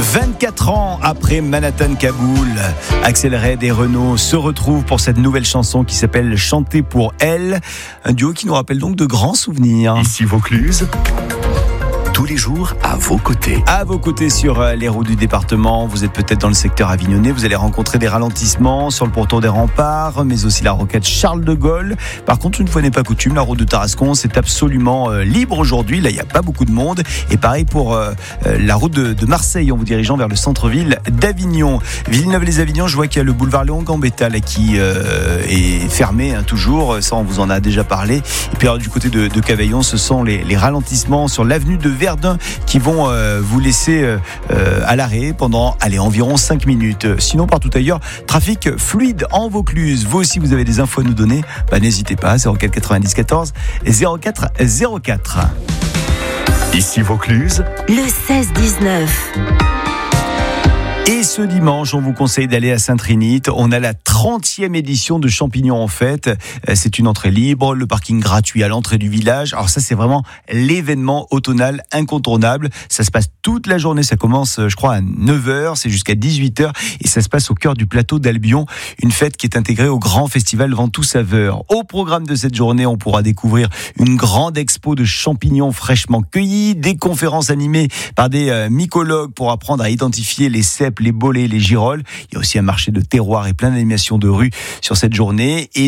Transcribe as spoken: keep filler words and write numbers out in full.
vingt-quatre ans après Manhattan Kaboul, Axel Red et Renaud se retrouvent pour cette nouvelle chanson qui s'appelle Chanter pour elle. Un duo qui nous rappelle donc de grands souvenirs. Ici Vaucluse, tous les jours à vos côtés. À vos côtés sur les routes du département, vous êtes peut-être dans le secteur avignonnais, vous allez rencontrer des ralentissements sur le pourtour des Remparts, mais aussi la rocade Charles de Gaulle. Par contre, une fois n'est pas coutume, la route de Tarascon, c'est absolument euh, libre aujourd'hui. Là, il n'y a pas beaucoup de monde. Et pareil pour euh, la route de, de Marseille, en vous dirigeant vers le centre-ville d'Avignon. Villeneuve-les-Avignon, je vois qu'il y a le boulevard Léon Gambetta là, qui euh, est fermé hein, toujours. Ça, on vous en a déjà parlé. Et puis alors, du côté de, de Cavaillon, ce sont les, les ralentissements sur l'avenue de Verdun qui vont euh, vous laisser euh, à l'arrêt pendant allez, environ cinq minutes. Sinon, partout ailleurs, trafic fluide en Vaucluse. Vous aussi, vous avez des infos à nous donner, bah, n'hésitez pas, zéro quatre quatre-vingt-dix quatorze zéro quatre zéro quatre. Ici Vaucluse, le seize dix-neuf. Et ce dimanche, on vous conseille d'aller à Saint-Trinite. On a la trentième édition de Champignons en fête. C'est une entrée libre, le parking gratuit à l'entrée du village. Alors ça, c'est vraiment l'événement automnal incontournable. Ça se passe toute la journée. Ça commence, je crois, à neuf heures. C'est jusqu'à dix-huit heures. Et ça se passe au cœur du plateau d'Albion. Une fête qui est intégrée au grand festival Ventoux Saveur. Au programme de cette journée, on pourra découvrir une grande expo de champignons fraîchement cueillis, des conférences animées par des euh, mycologues pour apprendre à identifier les cèpes, les bolets, les girolles. Il y a aussi un marché de terroir et plein d'animations de rue sur cette journée. Et